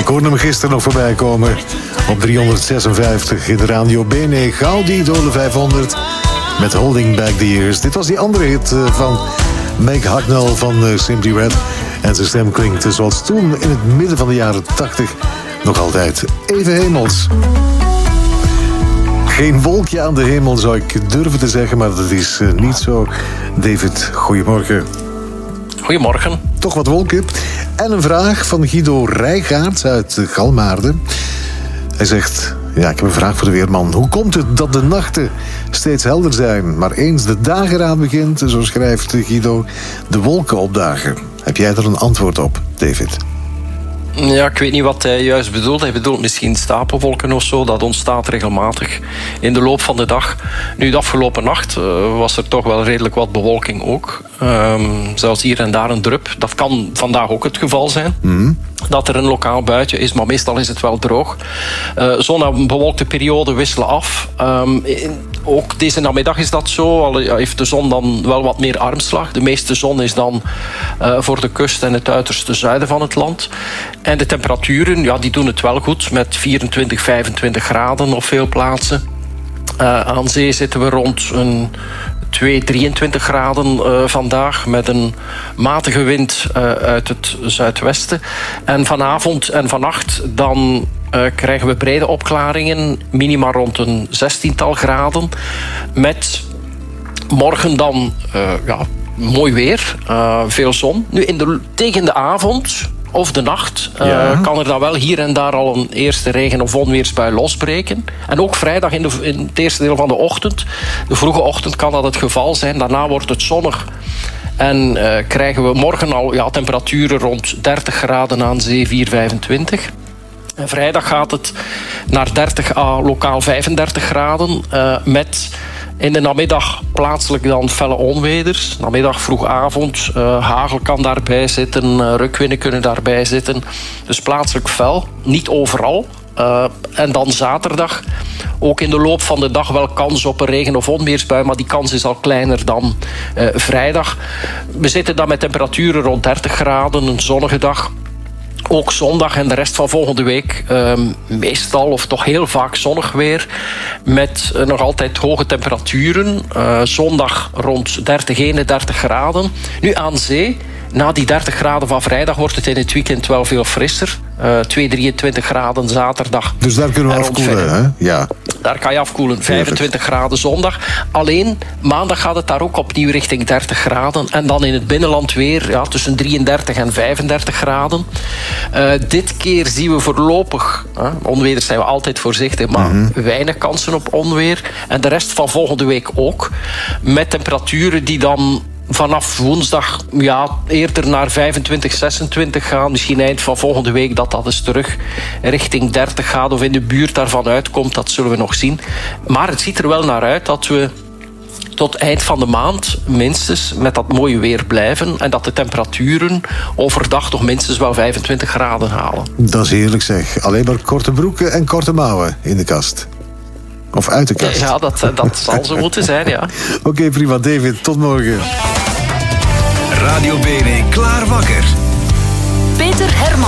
hoorde hem gisteren nog voorbij komen op 356 in de Radio Bene. Gaudi door de 500 met Holding Back the Years. Dit was die andere hit van Meg Hucknall van Simply Red. En zijn stem klinkt zoals toen in het midden van de jaren 80 nog altijd even hemels. Geen wolkje aan de hemel zou ik durven te zeggen, maar dat is niet zo. David, goedemorgen. Goedemorgen. Toch wat wolken. En een vraag van Guido Rijgaard uit Galmaarden. Hij zegt, ja, ik heb een vraag voor de weerman. Hoe komt het dat de nachten steeds helder zijn, maar eens de dageraad begint, zo schrijft Guido, de wolken opdagen? Heb jij er een antwoord op, David? Ja, ik weet niet wat hij juist bedoelt. Hij bedoelt misschien stapelwolken of zo. Dat ontstaat regelmatig in de loop van de dag. Nu, de afgelopen nacht was er toch wel redelijk wat bewolking ook. Zelfs hier en daar een drup. Dat kan vandaag ook het geval zijn. Dat er een lokaal buitje is, maar meestal is het wel droog. Zon en bewolkte perioden wisselen af. Ook deze namiddag is dat zo. Al heeft de zon dan wel wat meer armslag. De meeste zon is dan voor de kust en het uiterste zuiden van het land. En de temperaturen, ja, die doen het wel goed. Met 24, 25 graden op veel plaatsen. Aan zee zitten we rond een 23 graden vandaag, met een matige wind uit het zuidwesten. En vanavond en vannacht dan krijgen we brede opklaringen, minima rond een 16-tal graden. Met morgen dan mooi weer, veel zon. Nu tegen de avond of de nacht kan er dan wel hier en daar al een eerste regen- of onweersbui losbreken. En ook vrijdag in het eerste deel van de ochtend, de vroege ochtend, kan dat het geval zijn. Daarna wordt het zonnig en krijgen we morgen al temperaturen rond 30 graden aan zee, 4,25. En vrijdag gaat het naar 30 à lokaal 35 graden met in de namiddag plaatselijk dan felle onweders. Namiddag, vroegavond, hagel kan daarbij zitten, rukwinden kunnen daarbij zitten. Dus plaatselijk fel, niet overal. En dan zaterdag, ook in de loop van de dag wel kans op een regen- of onweersbui, maar die kans is al kleiner dan vrijdag. We zitten dan met temperaturen rond 30 graden, een zonnige dag. Ook zondag en de rest van volgende week meestal of toch heel vaak zonnig weer. Met nog altijd hoge temperaturen. Zondag rond 30, 31 graden. Nu aan zee, na die 30 graden van vrijdag wordt het in het weekend wel veel frisser. 23 graden zaterdag. Dus daar kunnen we afkoelen, hè? Ja. Daar kan je afkoelen. 25 graden zondag. Alleen maandag gaat het daar ook opnieuw richting 30 graden. En dan in het binnenland weer tussen 33 en 35 graden. Dit keer zien we voorlopig, onweer zijn we altijd voorzichtig, maar weinig kansen op onweer. En de rest van volgende week ook. Met temperaturen die dan vanaf woensdag eerder naar 25, 26 gaan. Misschien eind van volgende week dat eens terug richting 30 gaat of in de buurt daarvan uitkomt. Dat zullen we nog zien. Maar het ziet er wel naar uit dat we tot eind van de maand minstens met dat mooie weer blijven. En dat de temperaturen overdag toch minstens wel 25 graden halen. Dat is heerlijk zeg. Alleen maar korte broeken en korte mouwen in de kast. Of uit de kast. Ja, dat zal zo moeten zijn, ja. Oké, prima. David, tot morgen. Radio Bene, klaar wakker. Peter Hermans.